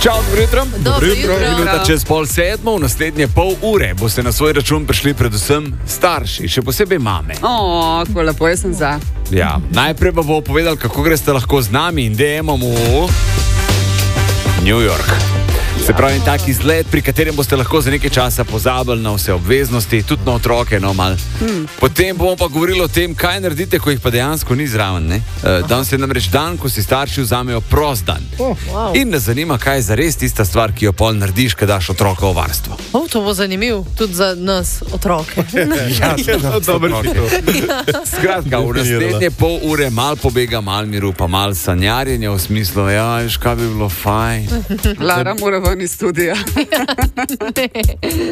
Čau, dobro jutro. Dobro jutro. Minuta čez 6:30, v naslednje pol ure boste na svoj račun prišli predvsem starši, še posebej mame. Kako lepo, jaz sem za. Ja, najprej pa bo povedal, kako greste lahko z nami in DM-om v New York. Se pravi, tak izlet, pri katerem boste lahko za nekaj časa pozabili na vse obveznosti, tudi na otroke, no mal. Potem bomo pa govorili o tem, kaj naredite, ko jih pa dejansko ni zraven, ne? Danes je namreč dan, ko si starši vzamejo prost dan. In nas zanima, kaj je zares tista stvar, ki jo pol narediš, ko daš otroka v varstvo. To bo zanimiv, tudi za nas, otroke. Skratka, v naslednje pol ure mal pobega, mal miru, pa mal sanjarjenja v smislu, ja, veš, kaj bi bilo fajn. Lara mora ven iz studija.